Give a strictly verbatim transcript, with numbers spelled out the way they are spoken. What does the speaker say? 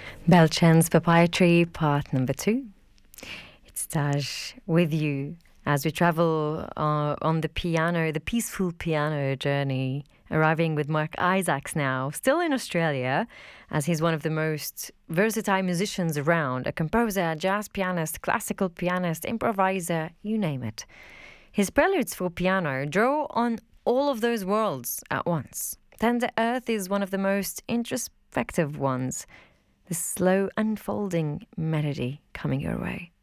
Belchen's Papaya Tree, part number two. It's Taj with you as we travel uh, on the piano, the peaceful piano journey, arriving with Mark Isaacs now, still in Australia, as he's one of the most versatile musicians around, a composer, jazz pianist, classical pianist, improviser, you name it. His preludes for piano draw on all of those worlds at once. Tender Earth is one of the most introspective ones. The slow unfolding melody coming your way.